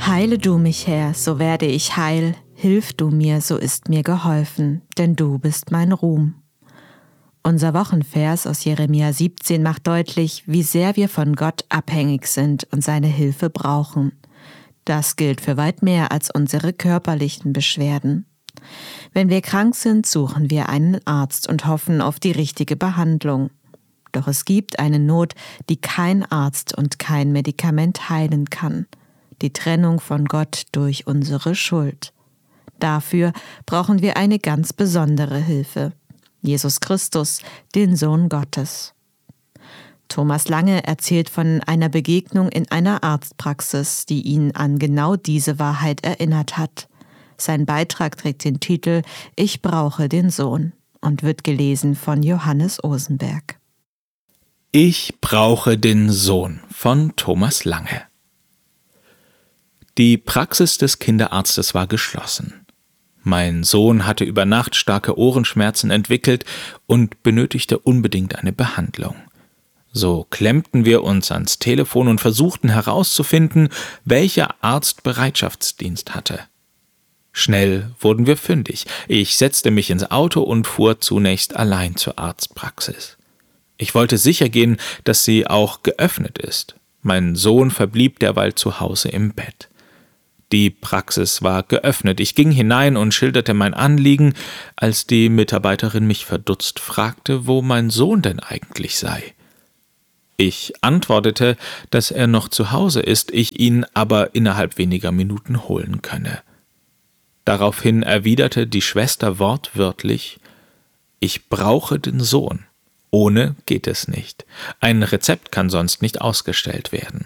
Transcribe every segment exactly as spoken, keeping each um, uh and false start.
Heile du mich, Herr, so werde ich heil. Hilf du mir, so ist mir geholfen, denn du bist mein Ruhm. Unser Wochenvers aus Jeremia siebzehn macht deutlich, wie sehr wir von Gott abhängig sind und seine Hilfe brauchen. Das gilt für weit mehr als unsere körperlichen Beschwerden. Wenn wir krank sind, suchen wir einen Arzt und hoffen auf die richtige Behandlung. Doch es gibt eine Not, die kein Arzt und kein Medikament heilen kann: die Trennung von Gott durch unsere Schuld. Dafür brauchen wir eine ganz besondere Hilfe: Jesus Christus, den Sohn Gottes. Thomas Lange erzählt von einer Begegnung in einer Arztpraxis, die ihn an genau diese Wahrheit erinnert hat. Sein Beitrag trägt den Titel »Ich brauche den Sohn« und wird gelesen von Johannes Osenberg. Ich brauche den Sohn von Thomas Lange. Die Praxis des Kinderarztes war geschlossen. Mein Sohn hatte über Nacht starke Ohrenschmerzen entwickelt und benötigte unbedingt eine Behandlung. So klemmten wir uns ans Telefon und versuchten herauszufinden, welcher Arzt Bereitschaftsdienst hatte. Schnell wurden wir fündig. Ich setzte mich ins Auto und fuhr zunächst allein zur Arztpraxis. Ich wollte sicher gehen, dass sie auch geöffnet ist. Mein Sohn verblieb derweil zu Hause im Bett. Die Praxis war geöffnet. Ich ging hinein und schilderte mein Anliegen, als die Mitarbeiterin mich verdutzt fragte, wo mein Sohn denn eigentlich sei. Ich antwortete, dass er noch zu Hause ist, ich ihn aber innerhalb weniger Minuten holen könne. Daraufhin erwiderte die Schwester wortwörtlich: »Ich brauche den Sohn. Ohne geht es nicht. Ein Rezept kann sonst nicht ausgestellt werden.«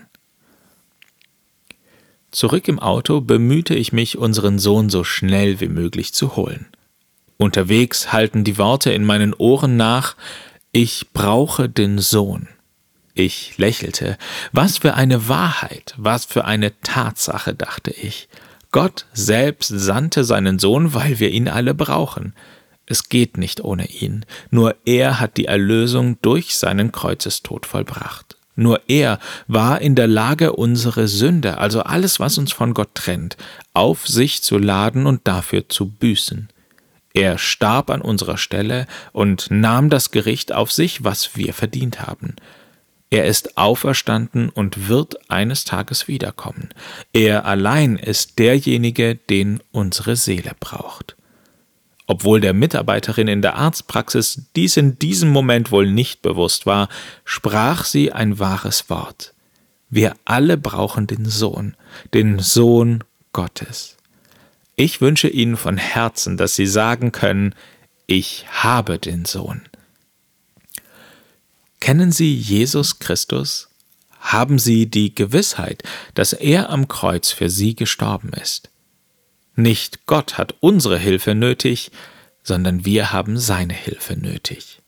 Zurück im Auto bemühte ich mich, unseren Sohn so schnell wie möglich zu holen. Unterwegs hallten die Worte in meinen Ohren nach: »Ich brauche den Sohn.« Ich lächelte. Was für eine Wahrheit, was für eine Tatsache, dachte ich. Gott selbst sandte seinen Sohn, weil wir ihn alle brauchen. Es geht nicht ohne ihn. Nur er hat die Erlösung durch seinen Kreuzestod vollbracht. Nur er war in der Lage, unsere Sünde, also alles, was uns von Gott trennt, auf sich zu laden und dafür zu büßen. Er starb an unserer Stelle und nahm das Gericht auf sich, was wir verdient haben. Er ist auferstanden und wird eines Tages wiederkommen. Er allein ist derjenige, den unsere Seele braucht. Obwohl der Mitarbeiterin in der Arztpraxis dies in diesem Moment wohl nicht bewusst war, sprach sie ein wahres Wort. Wir alle brauchen den Sohn, den Sohn Gottes. Ich wünsche Ihnen von Herzen, dass Sie sagen können: Ich habe den Sohn. Kennen Sie Jesus Christus? Haben Sie die Gewissheit, dass er am Kreuz für Sie gestorben ist? Nicht Gott hat unsere Hilfe nötig, sondern wir haben seine Hilfe nötig.